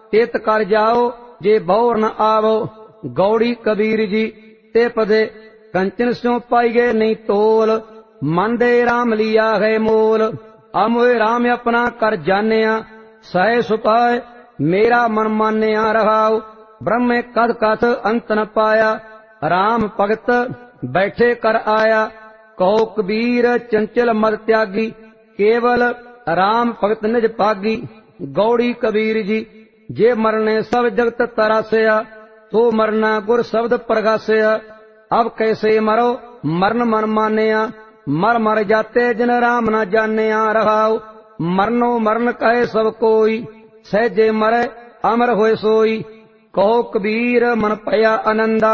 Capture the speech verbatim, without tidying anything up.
ਚਿਤ ਕਰ ਜਾਓ ਜੇ ਬੌਰ ਨ ਆਵੋ। ਗੌੜੀ ਕਬੀਰ ਜੀ ਤੇ ਪਦੇ ਕੰਚਨ ਸਿਉ ਪਾਈ ਗਏ ਨਹੀਂ ਤੋਲ। ਮਨ ਦੇ ਰਾਮ ਲਿਆ ਹੈ ਮੋਲ। ਅਮੋਏ ਰਾਮ ਆਪਣਾ ਕਰ ਜਾਣਿਆ ਸਹਿ ਸੁਪਾਏ ਮੇਰਾ ਮਨ ਮਾਨਿਆ ਰਹਾਉ। ਬ੍ਰਹਮੇ ਕਦ ਕਥ ਅੰਤ ਨ ਪਾਇਆ ਰਾਮ ਭਗਤ ਬੈਠੇ ਕਰ ਆਇਆ। ਕਹੋ ਕਬੀਰ ਚੰਚਲ ਮਦ ਤਿਆਗੀ ਕੇਵਲ ਰਾਮ ਭਗਤ ਨਿਜ ਭਾਗੀ। ਗੌੜੀ ਕਬੀਰ ਜੀ ਜੇ ਮਰਨੇ ਸਭ ਜਗਤ ਤਰਾਸਿਆ ਤੋ ਮਰਨਾ ਗੁਰ ਸ਼ਬਦ ਪ੍ਰਗਾਸਿਆ। ਅਬ ਕੈਸੇ ਮਰੋ ਮਰਨ ਮਨ ਮਾਨਿਆ ਮਰ ਮਰ ਜਾਤੇ ਜਿਨ ਰਾਮ ਨ ਜਾਣਿਆ ਰਹਾਉ। ਮਰਨੋ ਮਰਨ ਕਹੇ ਸਭ ਕੋਈ ਸਹਿਜੇ ਮਰੈ ਅਮਰ ਹੋਏ ਸੋਈ। ਕਹੋ ਕਬੀਰ ਮਨ ਭਇਆ ਆਨੰਦਾ